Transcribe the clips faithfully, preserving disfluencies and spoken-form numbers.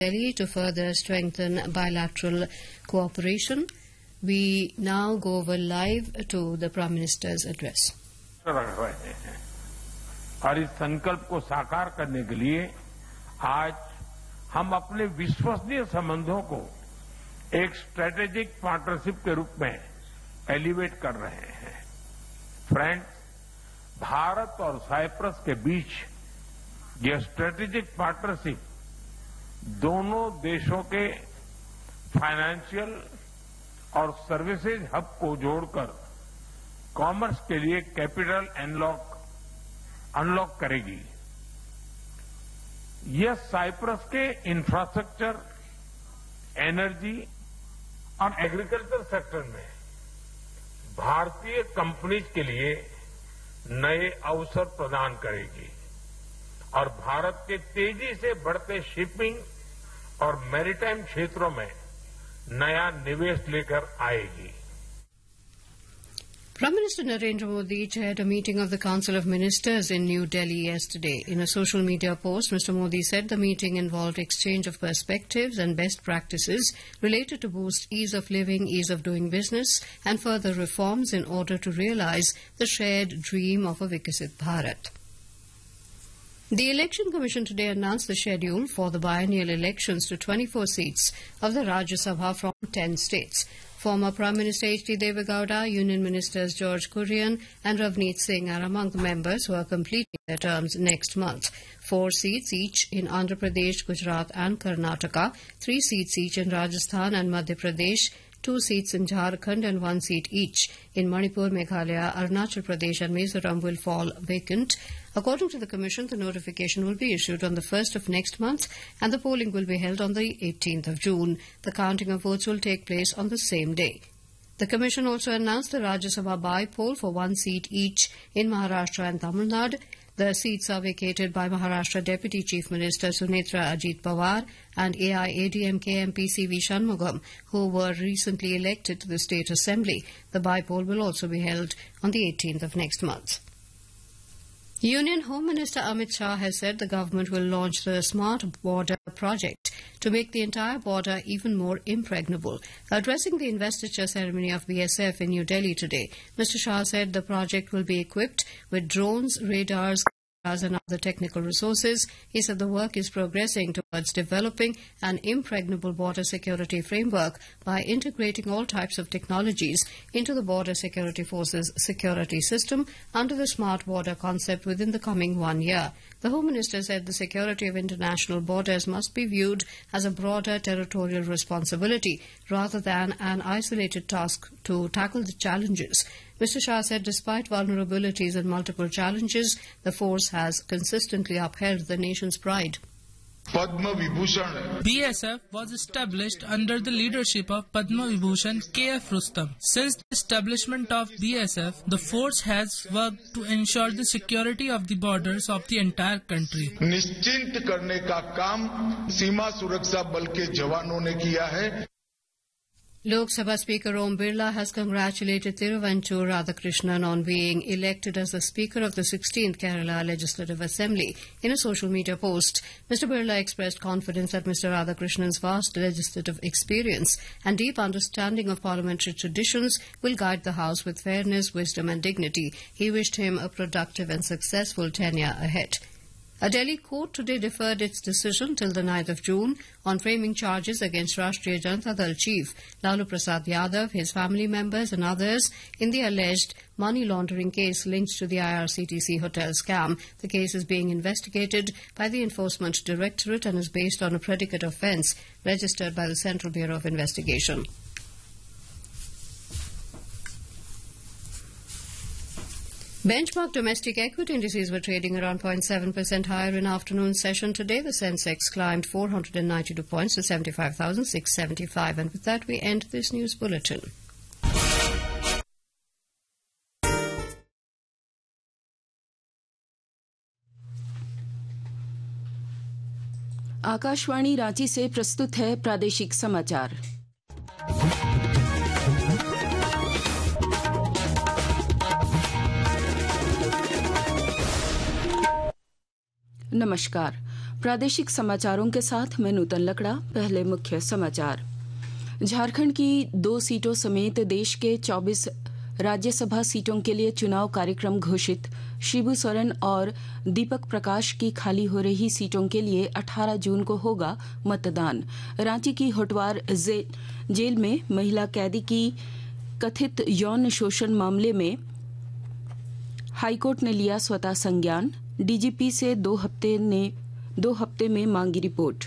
Delhi to further strengthen bilateral cooperation. We now go over live to the Prime Minister's address. और इस संकल्प को साकार करने के लिए आज हम अपने विश्वसनीय संबंधों को एक स्ट्रेटेजिक पार्टनरशिप के रूप में एलिवेट कर रहे हैं। फ्रेंड्स, भारत और साइप्रस के बीच यह स्ट्रेटेजिक पार्टनरशिप दोनों देशों के फाइनेंशियल और सर्विसेज हब को जोड़कर कॉमर्स के लिए कैपिटल अनलॉक अनलॉक करेगी। यह साइप्रस के इंफ्रास्ट्रक्चर, एनर्जी और एग्रीकल्चर सेक्टर में भारतीय कंपनीज के लिए नए अवसर प्रदान करेगी और भारत के तेजी से बढ़ते शिपिंग और मैरीटाइम क्षेत्रों में नया निवेश लेकर आएगी। Prime Minister Narendra Modi chaired a meeting of the Council of Ministers in New Delhi yesterday. In a social media post, Mister Modi said the meeting involved exchange of perspectives and best practices related to boost ease of living, ease of doing business, and further reforms in order to realize the shared dream of a Vikasit Bharat. The Election Commission today announced the schedule for the biennial elections to twenty-four seats of the Rajya Sabha from ten states. Former Prime Minister H D Deve Gowda, Union Ministers George Kurian and Ravneet Singh are among the members who are completing their terms next month. Four seats each in Andhra Pradesh, Gujarat and Karnataka, three seats each in Rajasthan and Madhya Pradesh, two seats in Jharkhand and one seat each in Manipur, Meghalaya, Arunachal Pradesh and Mizoram will fall vacant. According to the Commission, the notification will be issued on the first of next month and the polling will be held on the eighteenth of June. The counting of votes will take place on the same day. The Commission also announced the Rajya Sabha by-poll for one seat each in Maharashtra and Tamil Nadu. The seats are vacated by Maharashtra Deputy Chief Minister Sunetra Ajit Pawar and A I A D M K M P C V Shanmugam, who were recently elected to the State Assembly. The by-poll will also be held on the eighteenth of next month. Union Home Minister Amit Shah has said the government will launch the Smart Border project to make the entire border even more impregnable. Addressing the investiture ceremony of B S F in New Delhi today, Mister Shah said the project will be equipped with drones, radars, and other technical resources. He said the work is progressing towards developing an impregnable border security framework by integrating all types of technologies into the Border Security Force's security system under the Smart Border concept within the coming one year. The Home Minister said the security of international borders must be viewed as a broader territorial responsibility rather than an isolated task to tackle the challenges. Mister Shah said despite vulnerabilities and multiple challenges, the force has consistently upheld the nation's pride. Padma Vibhushan. B S F was established under the leadership of Padma Vibhushan K F Rustam. Since the establishment of B S F, the force has worked to ensure the security of the borders of the entire country. निश्चिंत करने का काम सीमा सुरक्षा बल के जवानों ने किया है. Lok Sabha Speaker Om Birla has congratulated Thiruvanchur Radhakrishnan on being elected as the Speaker of the sixteenth Kerala Legislative Assembly. In a social media post, Mister Birla expressed confidence that Mister Radhakrishnan's vast legislative experience and deep understanding of parliamentary traditions will guide the House with fairness, wisdom and dignity. He wished him a productive and successful tenure ahead. A Delhi court today deferred its decision till the ninth of June on framing charges against Rashtriya Janata Dal chief Lalu Prasad Yadav, his family members and others in the alleged money laundering case linked to the I R C T C hotel scam. The case is being investigated by the Enforcement Directorate and is based on a predicate offence registered by the Central Bureau of Investigation. Benchmark domestic equity indices were trading around zero point seven percent higher in afternoon session today. The Sensex climbed four hundred ninety-two points to seventy-five thousand six hundred seventy-five. And with that, we end this news bulletin. Akashvani Ranchi से प्रस्तुत है प्रादेशिक समाचार। नमस्कार। प्रादेशिक समाचारों के साथ मैं नूतन लकड़ा। पहले मुख्य समाचार। झारखंड की दो सीटों समेत देश के चौबीस राज्यसभा सीटों के लिए चुनाव कार्यक्रम घोषित। शिबू सोरेन और दीपक प्रकाश की खाली हो रही सीटों के लिए अठारह जून को होगा मतदान। रांची की होटवार जे, जेल में महिला कैदी की कथित यौन शोषण मामले में हाईकोर्ट ने लिया स्वतः संज्ञान। डीजीपी से दो हफ्ते ने दो हफ्ते में मांगी रिपोर्ट।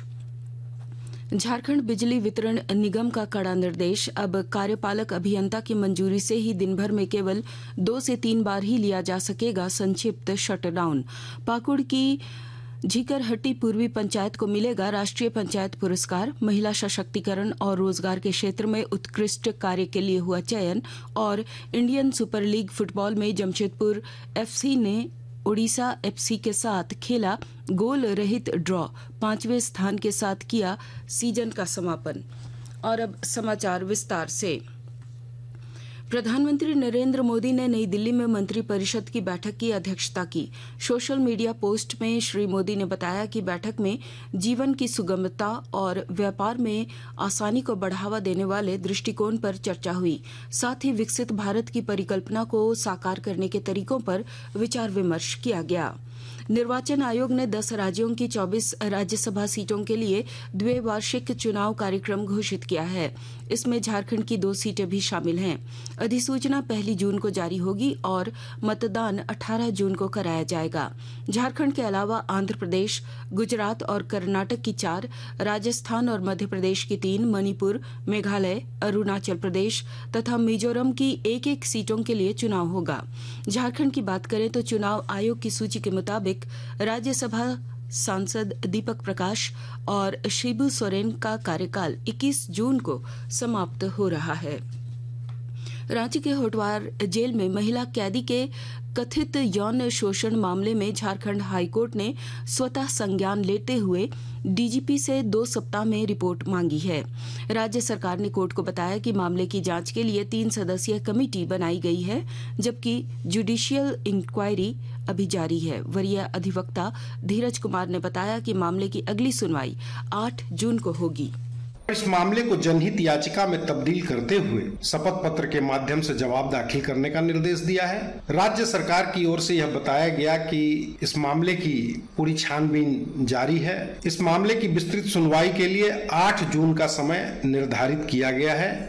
झारखंड बिजली वितरण निगम का कड़ा निर्देश। अब कार्यपालक अभियंता की मंजूरी से ही दिन भर में केवल दो से तीन बार ही लिया जा सकेगा संक्षिप्त शटडाउन। पाकुड़ की झीकरहट्टी पूर्वी पंचायत को मिलेगा राष्ट्रीय पंचायत पुरस्कार। महिला सशक्तिकरण और रोजगार के क्षेत्र में उत्कृष्ट कार्य के लिए हुआ चयन। और इंडियन सुपर लीग फुटबॉल में जमशेदपुर एफसी ने ओडिशा एफसी के साथ खेला गोल रहित ड्रॉ। पांचवें स्थान के साथ किया सीजन का समापन। और अब समाचार विस्तार से। प्रधानमंत्री नरेंद्र मोदी ने नई दिल्ली में मंत्रिपरिषद की बैठक की अध्यक्षता की। सोशल मीडिया पोस्ट में श्री मोदी ने बताया कि बैठक में जीवन की सुगमता और व्यापार में आसानी को बढ़ावा देने वाले दृष्टिकोण पर चर्चा हुई। साथ ही विकसित भारत की परिकल्पना को साकार करने के तरीकों पर विचार विमर्श किया गया। निर्वाचन आयोग ने दस राज्यों की चौबीस राज्यसभा सीटों के लिए द्विवार्षिक चुनाव कार्यक्रम घोषित किया है। इसमें झारखंड की दो सीटें भी शामिल हैं। अधिसूचना पहली जून को जारी होगी और मतदान अठारह जून को कराया जाएगा। झारखंड के अलावा आंध्र प्रदेश, गुजरात और कर्नाटक की चार, राजस्थान और मध्य प्रदेश की तीन, मणिपुर, मेघालय, अरुणाचल प्रदेश तथा मिजोरम की एक एक सीटों के लिए चुनाव होगा। झारखंड की बात करें तो चुनाव आयोग की सूची के मुताबिक राज्यसभा सांसद दीपक प्रकाश और शिबू सोरेन का कार्यकाल इक्कीस जून को समाप्त हो रहा है। रांची के होटवार जेल में महिला कैदी के कथित यौन शोषण मामले में झारखंड हाईकोर्ट ने स्वतः संज्ञान लेते हुए डीजीपी से दो सप्ताह में रिपोर्ट मांगी है। राज्य सरकार ने कोर्ट को बताया कि मामले की जांच के लिए तीन सदस्यीय कमेटी बनाई गई है, जबकि जुडिशियल इंक्वायरी अभी जारी है। वरीय अधिवक्ता धीरज कुमार ने बताया कि मामले की अगली सुनवाई आठ जून को होगी। इस मामले को जनहित याचिका में तब्दील करते हुए शपथ पत्र के माध्यम से जवाब दाखिल करने का निर्देश दिया है। राज्य सरकार की ओर से यह बताया गया कि इस मामले की पूरी छानबीन जारी है। इस मामले की विस्तृत सुनवाई के लिए आठ जून का समय निर्धारित किया गया है।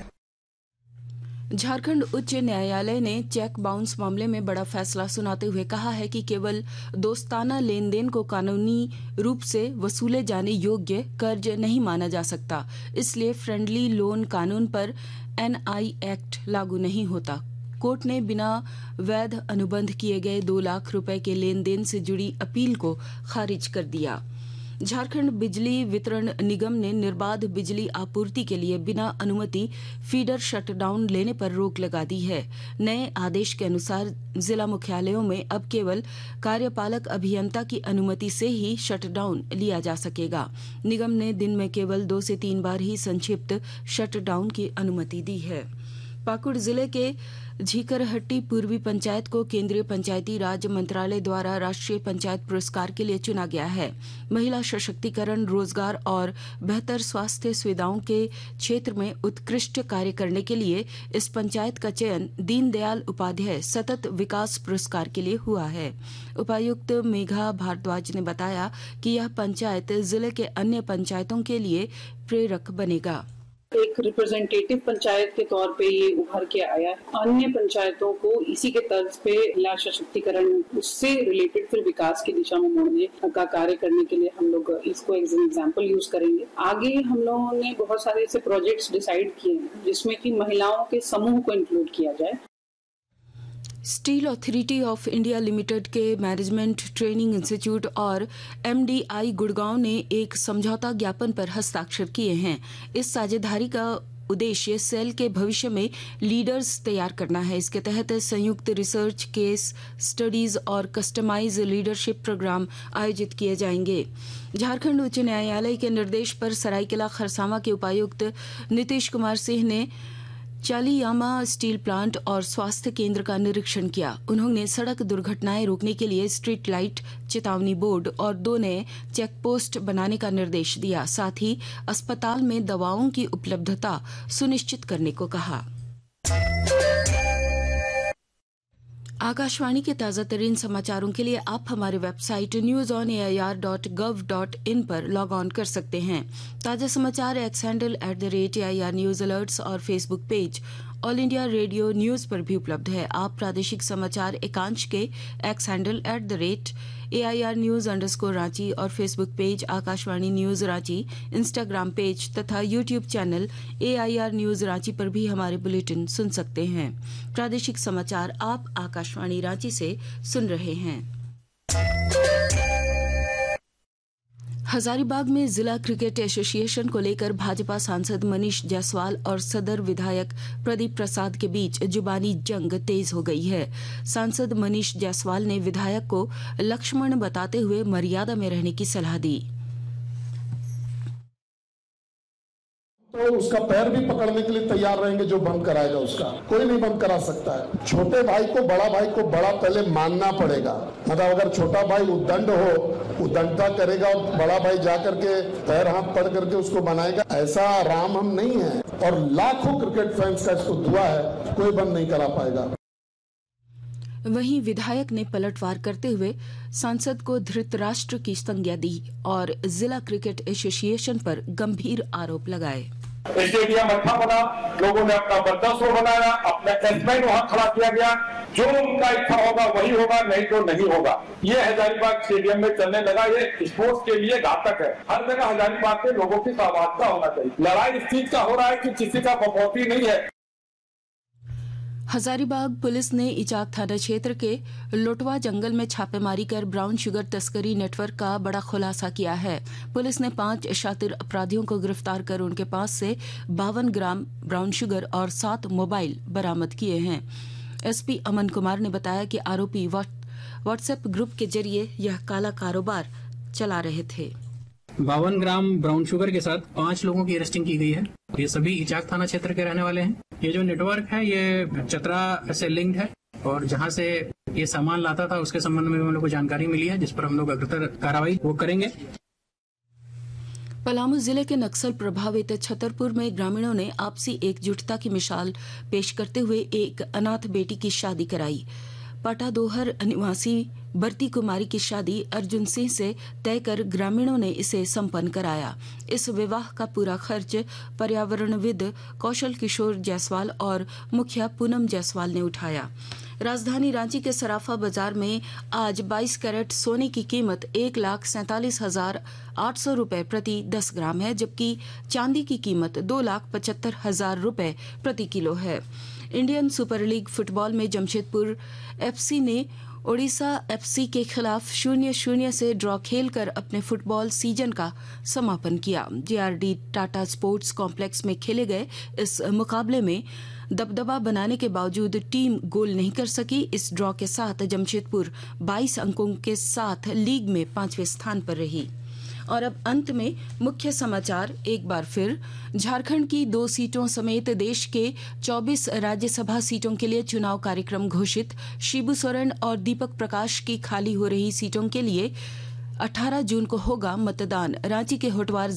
झारखंड उच्च न्यायालय ने चेक बाउंस मामले में बड़ा फैसला सुनाते हुए कहा है कि केवल दोस्ताना लेन देन को कानूनी रूप से वसूले जाने योग्य कर्ज नहीं माना जा सकता। इसलिए फ्रेंडली लोन कानून पर एनआई एक्ट लागू नहीं होता। कोर्ट ने बिना वैध अनुबंध किए गए दो लाख रुपए के लेन देन से जुड़ी अपील को खारिज कर दिया। झारखंड बिजली वितरण निगम ने निर्बाध बिजली आपूर्ति के लिए बिना अनुमति फीडर शटडाउन लेने पर रोक लगा दी है। नए आदेश के अनुसार जिला मुख्यालयों में अब केवल कार्यपालक अभियंता की अनुमति से ही शटडाउन लिया जा सकेगा। निगम ने दिन में केवल दो से तीन बार ही संक्षिप्त शटडाउन की अनुमति दी है। पाकुड़ जिले के झीकरहट्टी पूर्वी पंचायत को केंद्रीय पंचायती राज मंत्रालय द्वारा राष्ट्रीय पंचायत पुरस्कार के लिए चुना गया है। महिला सशक्तिकरण, रोजगार और बेहतर स्वास्थ्य सुविधाओं के क्षेत्र में उत्कृष्ट कार्य करने के लिए इस पंचायत का चयन दीनदयाल उपाध्याय सतत विकास पुरस्कार के लिए हुआ है। उपायुक्त मेघा भारद्वाज ने बताया कि यह पंचायत जिले के अन्य पंचायतों के लिए प्रेरक बनेगा। एक रिप्रेजेंटेटिव पंचायत के तौर पे ये उभर के आया है। अन्य पंचायतों को इसी के तर्ज पे महिला सशक्तिकरण, उससे रिलेटेड फिर विकास की दिशा में मोड़ने का कार्य करने के लिए हम लोग इसको एज एन एग्जाम्पल यूज करेंगे। आगे हम लोगों ने बहुत सारे ऐसे प्रोजेक्ट्स डिसाइड किए हैं जिसमें कि महिलाओं के समूह को इंक्लूड किया जाए। Steel authority of India limited के मैनेजमेंट ट्रेनिंग इंस्टीट्यूट और एमडीआई गुड़गांव ने एक समझौता ज्ञापन पर हस्ताक्षर किए हैं। इस साझेदारी का उद्देश्य सेल के भविष्य में लीडर्स तैयार करना है। इसके तहत संयुक्त रिसर्च, केस स्टडीज और कस्टमाइज लीडरशिप प्रोग्राम आयोजित किए जाएंगे। झारखंड उच्च न्यायालय के निर्देश पर सरायकेला खरसावां के उपायुक्त नीतीश कुमार सिंह ने चालियामा स्टील प्लांट और स्वास्थ्य केंद्र का निरीक्षण किया। उन्होंने सड़क दुर्घटनाएं रोकने के लिए स्ट्रीट लाइट चेतावनी बोर्ड और दो नए चेक पोस्ट बनाने का निर्देश दिया। साथ ही अस्पताल में दवाओं की उपलब्धता सुनिश्चित करने को कहा। आकाशवाणी के ताजा तरीन समाचारों के लिए आप हमारी website news on A I R dot gov dot in पर लॉग ऑन कर सकते हैं। ताजा समाचार x handle at the rate A I R news alerts और Facebook page all India radio news पर भी उपलब्ध है। आप प्रादेशिक समाचार एकांश के x handle at the rate A I R news underscore Ranchi और Facebook page Akashvani news Ranchi, Instagram page तथा YouTube channel A I R news Ranchi पर भी हमारे बुलेटिन सुन सकते हैं। प्रादेशिक समाचार आप आकाशवाणी रांची से सुन रहे हैं। हजारीबाग में जिला क्रिकेट एसोसिएशन को लेकर भाजपा सांसद मनीष जायसवाल और सदर विधायक प्रदीप प्रसाद के बीच जुबानी जंग तेज हो गई है। सांसद मनीष जायसवाल ने विधायक को लक्ष्मण बताते हुए मर्यादा में रहने की सलाह दी। तो उसका पैर भी पकड़ने के लिए तैयार रहेंगे, जो बंद कराएगा उसका कोई नहीं बंद करा सकता है। छोटे भाई को बड़ा भाई को बड़ा पहले मानना पड़ेगा। मतलब अगर छोटा भाई उद्दंड हो, उद्दंडता करेगा और बड़ा भाई जाकर के पैर हाथ पड़ करके उसको बनाएगा, ऐसा राम हम नहीं है। और लाखों क्रिकेट फैंस का इसको दुआ है, कोई बंद नहीं करा पाएगा। वहीं विधायक ने पलटवार करते हुए सांसद को धृतराष्ट्र की संज्ञा दी और जिला क्रिकेट एसोसिएशन पर गंभीर आरोप लगाए। स्टेडियम अच्छा बना, लोगों ने अपना वर्चस्व बनाया, अपना एस्पेक्ट वहां खड़ा किया गया। जो उनका इच्छा होगा वही होगा, नहीं तो नहीं होगा। ये हजारीबाग स्टेडियम में चलने लगा, ये स्पोर्ट्स के लिए घातक है। हर जगह हजारीबाग के लोगों की सहभागिता होना चाहिए। लड़ाई इस चीज का हो रहा है कि किसी का बपौती नहीं है। हजारीबाग पुलिस ने इचाक थाना क्षेत्र के लोटवा जंगल में छापेमारी कर ब्राउन शुगर तस्करी नेटवर्क का बड़ा खुलासा किया है। पुलिस ने पांच शातिर अपराधियों को गिरफ्तार कर उनके पास से बावन ग्राम ब्राउन शुगर और सात मोबाइल बरामद किए हैं। एसपी अमन कुमार ने बताया कि आरोपी व्हाट्सएप ग्रुप के जरिए यह काला कारोबार चला रहे थे। बावन ग्राम ब्राउन शुगर के साथ पांच लोगों की अरेस्टिंग की गई है। ये सभी इचाक थाना क्षेत्र के रहने वाले हैं। ये जो नेटवर्क है ये चतरा से लिंक्ड है और जहां से ये सामान लाता था उसके संबंध में हम लोग को जानकारी मिली है, जिस पर हम लोग अग्रतर कार्रवाई वो करेंगे। पलामू जिले के नक्सल प्रभावित छतरपुर में ग्रामीणों ने आपसी एकजुटता की मिसाल पेश करते हुए एक अनाथ बेटी की शादी कराई। पाटादोहर निवासी बरती कुमारी की शादी अर्जुन सिंह से तय कर ग्रामीणों ने इसे संपन्न कराया। इस विवाह का पूरा खर्च पर्यावरणविद कौशल किशोर जायसवाल और मुखिया पूनम जायसवाल ने उठाया। राजधानी रांची के सराफा बाजार में आज बाईस कैरेट सोने की कीमत एक लाख सैंतालीस हजार आठ सौ रूपये प्रति दस ग्राम है, जबकि चांदी की कीमत दो लाख पचहत्तर हजार रूपये प्रति किलो है। इंडियन सुपर लीग फुटबॉल में जमशेदपुर एफसी ने ओडिशा एफसी के खिलाफ शून्य शून्य से ड्रॉ खेलकर अपने फुटबॉल सीजन का समापन किया। जेआरडी टाटा स्पोर्ट्स कॉम्प्लेक्स में खेले गए इस मुकाबले में दबदबा बनाने के बावजूद टीम गोल नहीं कर सकी। इस ड्रॉ के साथ जमशेदपुर बाईस अंकों के साथ लीग में पांचवें स्थान पर रही। और अब अंत में मुख्य समाचार एक बार फिर। झारखंड की दो सीटों समेत देश के चौबीस राज्यसभा सीटों के लिए चुनाव कार्यक्रम घोषित। शिबू सोरेन और दीपक प्रकाश की खाली हो रही सीटों के लिए अठारह जून को होगा मतदान। रांची के होटवार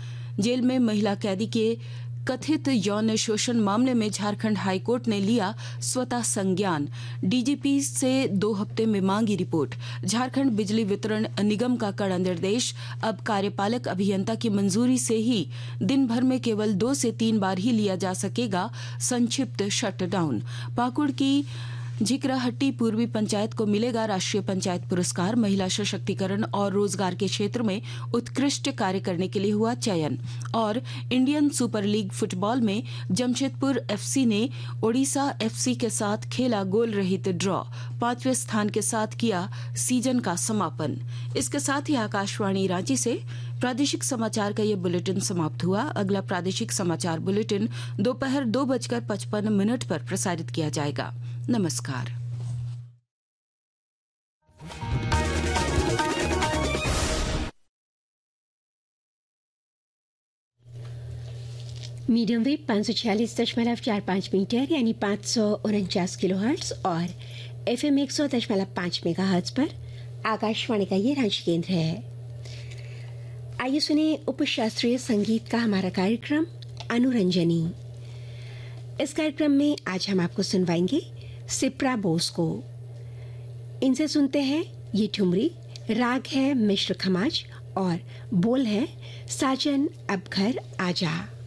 जेल में महिला कैदी के कथित यौन शोषण मामले में झारखंड हाईकोर्ट ने लिया स्वतः संज्ञान। डीजीपी से दो हफ्ते में मांगी रिपोर्ट। झारखंड बिजली वितरण निगम का कड़ा निर्देश, अब कार्यपालक अभियंता की मंजूरी से ही दिन भर में केवल दो से तीन बार ही लिया जा सकेगा संक्षिप्त शटडाउन। पाकुड़ की झिकराहट्टी पूर्वी पंचायत को मिलेगा राष्ट्रीय पंचायत पुरस्कार। महिला सशक्तिकरण और रोजगार के क्षेत्र में उत्कृष्ट कार्य करने के लिए हुआ चयन। और इंडियन सुपर लीग फुटबॉल में जमशेदपुर एफसी ने ओडिशा एफसी के साथ खेला गोल रहित ड्रॉ, पांचवें स्थान के साथ किया सीजन का समापन। इसके साथ ही आकाशवाणी रांची से प्रादेशिक समाचार का ये बुलेटिन समाप्त हुआ। अगला प्रादेशिक समाचार बुलेटिन दोपहर दो बजकर पचपन मिनट पर प्रसारित किया जाएगा। नमस्कार। मीडियम वेव पाँच सौ छियालीस दशमलव चार पाँच मीटर यानी पाँच सौ उनचास किलो हर्ट्ज और एफ एम एक सौ दशमलव पाँच मेगा हर्ट्ज पर आकाशवाणी का ये रांची केंद्र है। आइए सुने उपशास्त्रीय संगीत का हमारा कार्यक्रम अनुरंजनी। इस कार्यक्रम में आज हम आपको सुनवाएंगे सिप्रा बोस को। इनसे सुनते हैं ये ठुमरी, राग है मिश्र खमाज और बोल है साजन अब घर आजा।